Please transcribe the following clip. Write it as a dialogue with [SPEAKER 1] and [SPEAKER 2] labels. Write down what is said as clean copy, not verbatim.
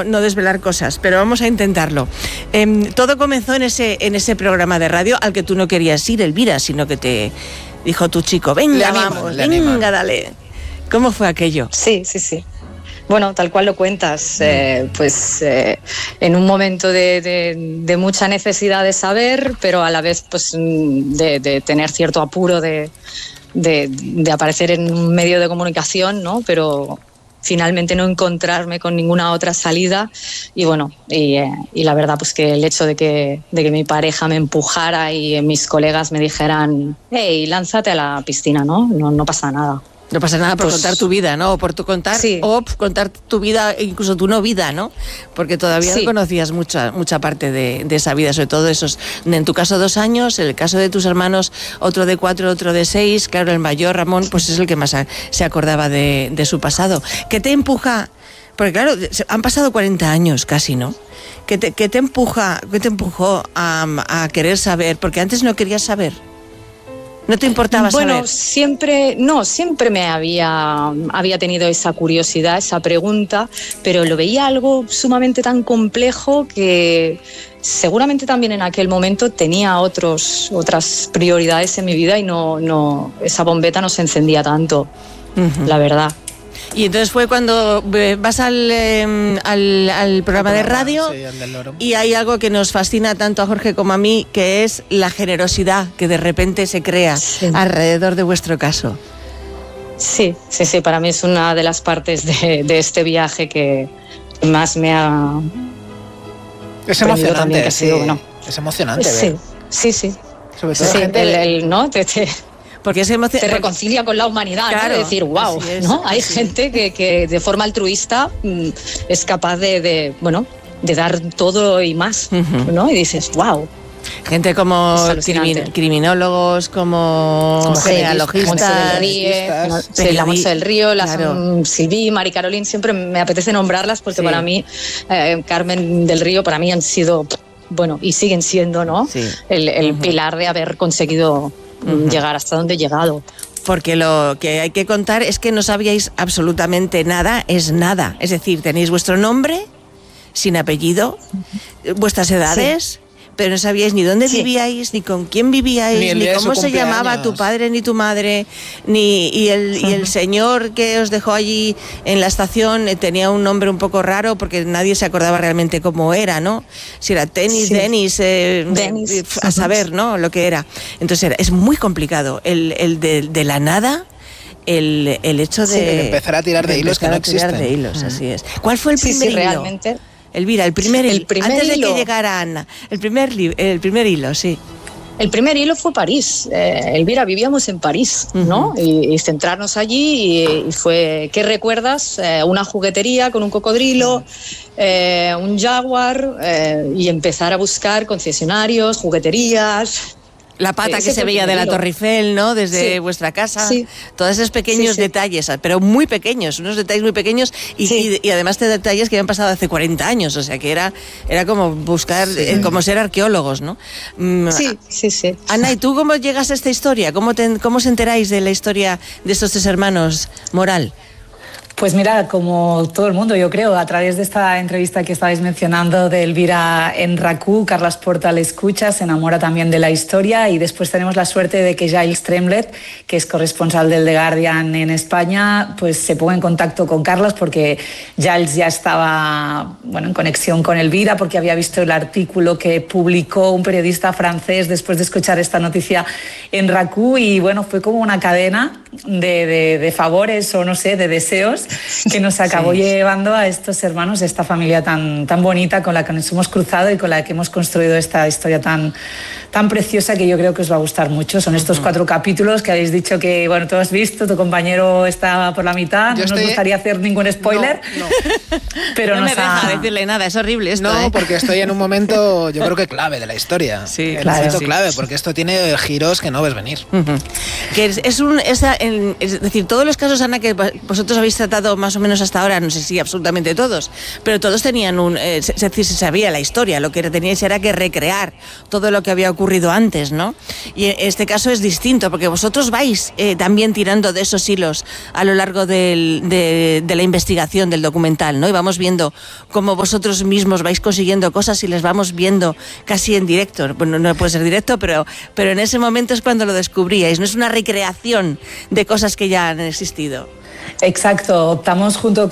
[SPEAKER 1] no desvelar cosas, pero vamos a intentarlo. Todo comenzó en ese programa de radio al que tú no querías ir, Elvira, sino que te dijo tu chico, venga, dale. ¿Cómo fue aquello?
[SPEAKER 2] Sí. Bueno, tal cual lo cuentas, en un momento de mucha necesidad de saber, pero a la vez pues de tener cierto apuro de aparecer en un medio de comunicación, ¿no? Pero finalmente no encontrarme con ninguna otra salida y bueno, y la verdad pues que el hecho de que mi pareja me empujara y mis colegas me dijeran, hey, lánzate a la piscina, no pasa nada.
[SPEAKER 1] No pasa nada por contar tu vida, ¿no? O por tu contar, sí. O contar tu vida, incluso tu no vida, ¿no? Porque todavía no conocías mucha parte de esa vida, sobre todo esos, en tu caso 2 años, en el caso de tus hermanos, otro de 4, otro de 6, claro, el mayor, Ramón, pues es el que más se acordaba de su pasado. ¿Qué te empuja? Porque claro, han pasado 40 años casi, ¿no? ¿Qué te empujó a querer saber? Porque antes no querías saber. ¿No te importaba saber?
[SPEAKER 2] Bueno, siempre me había tenido esa curiosidad, esa pregunta, pero lo veía algo sumamente tan complejo que seguramente también en aquel momento tenía otras prioridades en mi vida y no esa bombeta no se encendía tanto, la verdad.
[SPEAKER 1] Y entonces fue cuando vas al programa de radio, y hay algo que nos fascina tanto a Jorge como a mí, que es la generosidad que de repente se crea alrededor de vuestro caso.
[SPEAKER 2] Sí, para mí es una de las partes de este viaje que más me ha...
[SPEAKER 3] Es emocionante,
[SPEAKER 2] también, que ha sido, bueno.
[SPEAKER 3] Es emocionante ver.
[SPEAKER 2] Sí.
[SPEAKER 3] Sobre todo gente
[SPEAKER 2] ¿no?
[SPEAKER 1] Porque
[SPEAKER 2] te reconcilia con la humanidad, claro, ¿no? De decir, wow, ¿no? Hay gente que de forma altruista es capaz de dar todo y más, ¿no? Y dices, wow.
[SPEAKER 1] Gente como criminólogos, como genealogistas,
[SPEAKER 2] la Montse del Río, Silví, Mari Carolín, siempre me apetece nombrarlas porque para mí, Carmen del Río, para mí han sido, y siguen siendo, ¿no? Sí. El pilar de haber conseguido llegar hasta donde he llegado.
[SPEAKER 1] Porque lo que hay que contar es que no sabíais absolutamente nada, es nada. Es decir, tenéis vuestro nombre, sin apellido, vuestras edades, pero no sabíais ni dónde vivíais, ni con quién vivíais, ni cómo se llamaba tu padre ni tu madre, y el señor que os dejó allí en la estación tenía un nombre un poco raro porque nadie se acordaba realmente cómo era, ¿no? Si era Denis, a saber, ¿no? Lo que era. Entonces es muy complicado el de la nada. El hecho de
[SPEAKER 3] empezar a tirar de hilos que no existen.
[SPEAKER 1] Así es. ¿Cuál fue el primer hilo?
[SPEAKER 2] Realmente.
[SPEAKER 1] Elvira, el primer antes de que llegara Ana, el primer hilo, sí.
[SPEAKER 2] El primer hilo fue París. Elvira, vivíamos en París, ¿no? Y centrarnos allí y fue, ¿qué recuerdas? Una juguetería con un cocodrilo, un jaguar, y empezar a buscar concesionarios, jugueteas.
[SPEAKER 1] La pata que se veía de la Torre Eiffel, ¿no? Desde vuestra casa. Sí. Todos esos pequeños detalles, pero muy pequeños, unos detalles muy pequeños y además de detalles que habían pasado hace 40 años, o sea que era como buscar, como ser arqueólogos, ¿no?
[SPEAKER 2] Sí.
[SPEAKER 1] Ana, ¿y tú cómo llegas a esta historia? ¿Cómo os enteráis de la historia de estos 3 hermanos Moral?
[SPEAKER 4] Pues mira, como todo el mundo, yo creo, a través de esta entrevista que estabais mencionando de Elvira en RAC1, Carles Porta la escucha, se enamora también de la historia y después tenemos la suerte de que Giles Tremlett, que es corresponsal del The Guardian en España, pues se ponga en contacto con Carles porque Giles ya estaba en conexión con Elvira porque había visto el artículo que publicó un periodista francés después de escuchar esta noticia en RAC1 y fue como una cadena de favores o no sé, de deseos que nos acabó llevando a estos hermanos, esta familia tan bonita con la que nos hemos cruzado y con la que hemos construido esta historia tan preciosa que yo creo que os va a gustar mucho. Son estos 4 capítulos que habéis dicho que, tú has visto, tu compañero está por la mitad, no nos gustaría hacer ningún spoiler. No. Pero
[SPEAKER 1] no me deja decirle nada, es horrible esto.
[SPEAKER 3] No, porque estoy en un momento, yo creo que clave de la historia.
[SPEAKER 1] Sí,
[SPEAKER 3] un momento clave, porque esto tiene giros que no ves venir.
[SPEAKER 1] Que es decir, todos los casos, Ana, que vosotros habéis tratado pasado más o menos hasta ahora, no sé si absolutamente todos, pero todos tenían es decir, se sabía la historia, lo que teníais era que recrear todo lo que había ocurrido antes, ¿no? Y en este caso es distinto, porque vosotros vais también tirando de esos hilos a lo largo de la investigación del documental, ¿no? Y vamos viendo cómo vosotros mismos vais consiguiendo cosas y les vamos viendo casi en directo. Bueno, no puede ser directo, pero en ese momento es cuando lo descubríais, no es una recreación de cosas que ya han existido.
[SPEAKER 4] Exacto, optamos junto